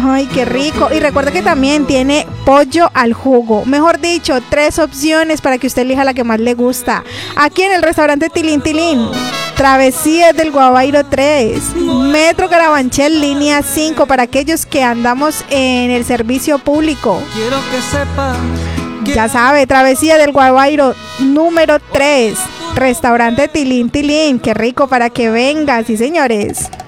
Ay, qué rico. Y recuerde que también tiene pollo al jugo. Mejor dicho, 3 opciones para que usted elija la que más le gusta. Aquí en el restaurante Tilín Tilín. Travesías del Guabairo 3. Metro Carabanchel, línea 5. Para aquellos que andamos en el servicio público. Quiero que sepa. Ya sabe, Travesía del Guabairo número 3. Restaurante Tilín Tilín. Qué rico para que venga, sí señores.